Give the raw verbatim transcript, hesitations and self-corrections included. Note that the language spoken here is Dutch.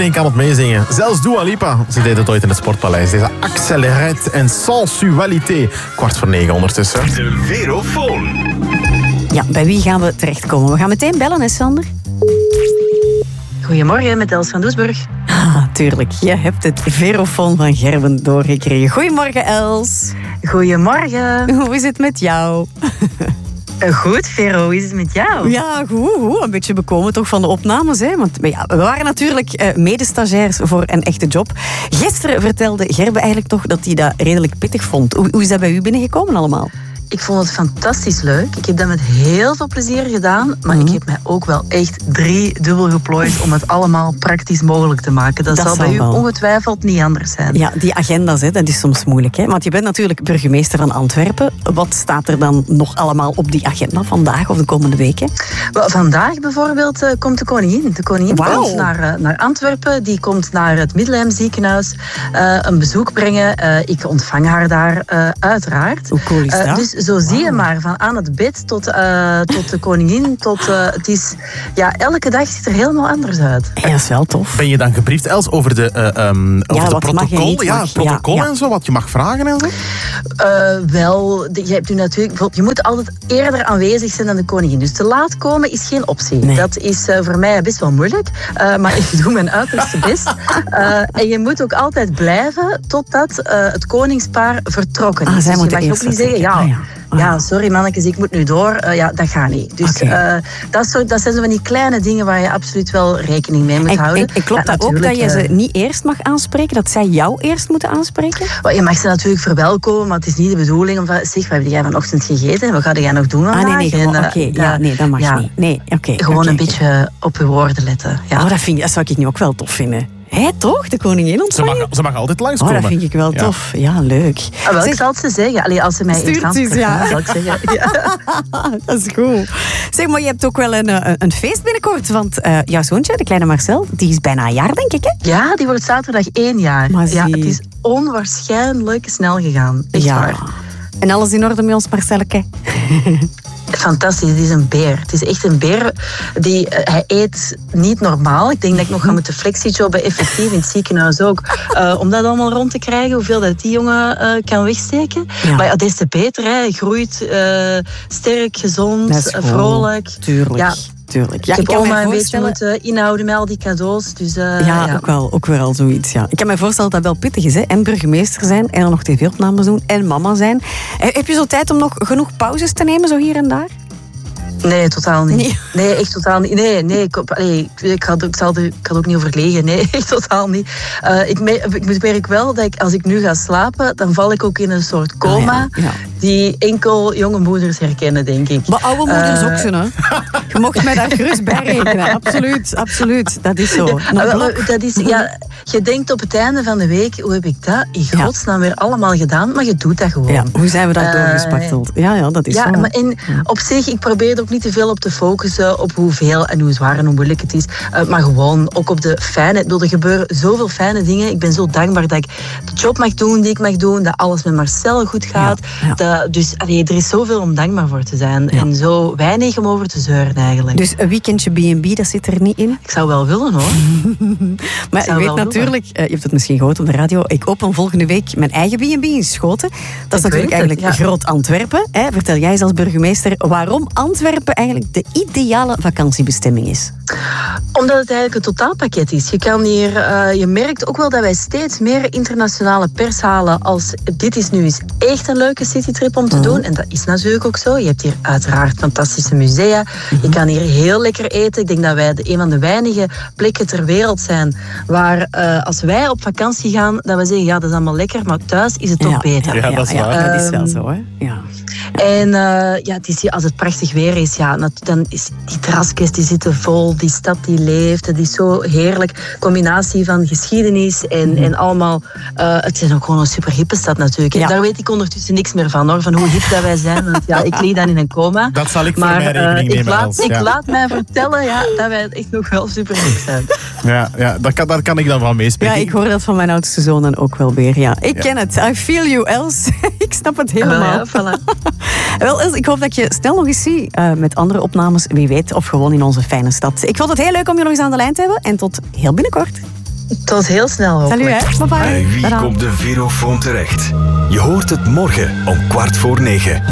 Iedereen kan het meezingen. Zelfs Dua Lipa. Ze deed het ooit in het Sportpaleis. Deze Accelerate en Sensualité. Kwart voor negen ondertussen. De Verofoon. Ja, bij wie gaan we terechtkomen? We gaan meteen bellen, hè Sander? Goedemorgen, met Els van Doesburg. Ah, tuurlijk. Je hebt het Verofoon van Gerben doorgekregen. Goedemorgen, Els. Goedemorgen. Hoe is het met jou? Goed, Vero, hoe is het met jou? Ja, goed, goed. Een beetje bekomen toch van de opnames. Hè? Want ja, we waren natuurlijk uh, medestagiairs voor een echte job. Gisteren vertelde Gerben eigenlijk toch dat hij dat redelijk pittig vond. Hoe, hoe is dat bij u binnengekomen allemaal? Ik vond het fantastisch leuk. Ik heb dat met heel veel plezier gedaan. Maar mm-hmm. ik heb mij ook wel echt drie dubbel geplooid om het allemaal praktisch mogelijk te maken. Dat, dat zal bij u wel ongetwijfeld niet anders zijn. Ja, die agenda's, hè, dat is soms moeilijk. Hè? Want je bent natuurlijk burgemeester van Antwerpen. Wat staat er dan nog allemaal op die agenda vandaag of de komende weken? Wel, vandaag bijvoorbeeld uh, komt de koningin. De koningin wow. komt naar, uh, naar Antwerpen. Die komt naar het Middeleeuws ziekenhuis uh, een bezoek brengen. Uh, ik ontvang haar daar uh, uiteraard. Hoe cool is dat? Uh, dus zo wow. zie je maar, van aan het bed tot, uh, tot de koningin, tot uh, het is, ja, elke dag ziet er helemaal anders uit. Ja, dat is wel tof. Ben je dan gebriefd, Els, over de, uh, um, over ja, de protocol, ja, mag, protocol ja, ja. en zo, wat je mag vragen en zo? Uh, wel, je hebt nu natuurlijk, je moet altijd eerder aanwezig zijn dan de koningin. Dus te laat komen is geen optie. Nee. Dat is uh, voor mij best wel moeilijk, uh, maar ik doe mijn uiterste best. Uh, en je moet ook altijd blijven totdat uh, het koningspaar vertrokken is. Ah, zij dus je mag ook niet zeggen, ja, ah, ja. Ah, ja, sorry mannetjes, ik moet nu door. Uh, ja, dat gaat niet. Dus okay. uh, dat, soort, dat zijn zo van die kleine dingen waar je absoluut wel rekening mee moet en, houden. En, en klopt ja, dat ook dat je ze niet eerst mag aanspreken? Dat zij jou eerst moeten aanspreken? Well, je mag ze natuurlijk verwelkomen, maar het is niet de bedoeling om van, zeg, wat heb jij vanochtend gegeten? Wat ga jij nog doen vandaag? Ah, nee, nee, uh, oké. Okay. Ja, nee, dat mag ja, niet. Nee, okay, gewoon okay, een okay. beetje op je woorden letten. Ja. Oh, dat, vind, dat zou ik nu ook wel tof vinden. Hé, toch? De koningin ontvangen? Ze mag, ze mag altijd langskomen. Oh, dat vind ik wel ja. tof. Ja, leuk. Ah, wel, zeg, ik zal het ze zeggen. Allee, als ze mij in Frans ja. zal ik zeggen. Ja. Dat is goed. Zeg, maar je hebt ook wel een, een, een feest binnenkort. Want uh, jouw zoontje, de kleine Marcel, die is bijna een jaar, denk ik, hè? Ja, die wordt zaterdag één jaar. Maar ja, het is onwaarschijnlijk snel gegaan. Echt ja. waar. En alles in orde met ons Marcelleke? Fantastisch, het is een beer. Het is echt een beer. Die, uh, hij eet niet normaal. Ik denk dat ik nog ga moeten flexijobben, effectief in het ziekenhuis ook. Uh, om dat allemaal rond te krijgen, hoeveel dat die jongen uh, kan wegsteken. Ja. Maar ja, des te beter. Hè. Hij groeit uh, sterk, gezond, vrolijk. Tuurlijk. Ja. Tuurlijk. Ja, ik heb ik oma een beetje moeten inhouden met al die cadeaus. Dus, uh, ja, ja, ook wel, ook wel zoiets. Ja. Ik kan me voorstellen dat dat wel pittig is. Hè? En burgemeester zijn, en er nog tv-opnames doen, en mama zijn. Heb je zo tijd om nog genoeg pauzes te nemen, zo hier en daar? Nee, totaal niet. Nee, nee echt totaal niet. Nee, nee, ik, allee, ik, had, ik, zal er, ik had ook niet over liegen. Nee, echt totaal niet. Uh, ik, me, ik merk wel dat ik, als ik nu ga slapen, dan val ik ook in een soort coma. Ah, ja, ja. Die enkel jonge moeders herkennen, denk ik. Maar oude moeders uh, ook zo, hè? Je mocht mij daar gerust bij rekenen. Absoluut, absoluut. Dat is zo. Ja, dat is, ja, je denkt op het einde van de week, hoe heb ik dat in godsnaam weer allemaal gedaan? Maar je doet dat gewoon. Ja, hoe zijn we daar uh, doorgesparteld? Ja, ja, dat is ja, zo. Maar in, ja. Op zich, ik probeer er ook niet te veel op te focussen, op hoeveel en hoe zwaar en hoe moeilijk het is. Uh, maar gewoon ook op de fijne. Er gebeuren zoveel fijne dingen. Ik ben zo dankbaar dat ik de job mag doen die ik mag doen, dat alles met Marcel goed gaat. Ja, ja. Dat, dus allee, er is zoveel om dankbaar voor te zijn. Ja. En zo weinig om over te zeuren eigenlijk. Dus een weekendje B en B, dat zit er niet in? Ik zou wel willen, hoor. Maar je weet natuurlijk, uh, je hebt het misschien gehoord op de radio, ik open volgende week mijn eigen B en B in Schoten. Dat is ik natuurlijk eigenlijk het, ja. Groot Antwerpen. Hè? Vertel jij eens als burgemeester waarom Antwerpen eigenlijk de ideale vakantiebestemming is? Omdat het eigenlijk een totaalpakket is. Je, kan hier, uh, je merkt ook wel dat wij steeds meer internationale pers halen als dit is nu eens echt een leuke citytrip om te mm-hmm. doen. En dat is natuurlijk ook zo. Je hebt hier uiteraard fantastische musea. Mm-hmm. Je kan hier heel lekker eten. Ik denk dat wij de, een van de weinige plekken ter wereld zijn waar uh, als wij op vakantie gaan, dat we zeggen, ja, dat is allemaal lekker, maar thuis is het toch ja, beter. Ja, dat is waar. Ja, dat is wel zo, hè. Ja. En uh, ja, het is, als het prachtig weer is, ja, dan is die terrasjes die zitten vol, die stad die leeft. Het is zo heerlijk. Combinatie van geschiedenis en, mm. en allemaal. Uh, het is ook gewoon een super hippe stad natuurlijk. Ja. Daar weet ik ondertussen niks meer van, hoor, van hoe hip dat wij zijn. Want ja, ik lig dan in een coma. Dat zal ik maar, voor mij rekening uh, nemen. Ik, laat, als, ja. ik laat mij vertellen ja, dat wij echt nog wel super hip zijn. Ja, ja daar, kan, daar kan ik dan van meespreken. Ja, ik hoor dat van mijn oudste zoon dan ook wel weer. Ja. Ik ja. ken het. I feel you, Els. Ik snap het helemaal. Uh, ja, voilà. Wel, Els, ik hoop dat je snel nog eens ziet uh, met andere opnames. Wie weet, of gewoon in onze fijne stad. Ik vond het heel leuk om je nog eens aan de lijn te hebben. En tot heel binnenkort. Tot heel snel, hopelijk. Salut, hè. Bye bye. Bij wie komt de Verofoon terecht? Je hoort het morgen om kwart voor negen.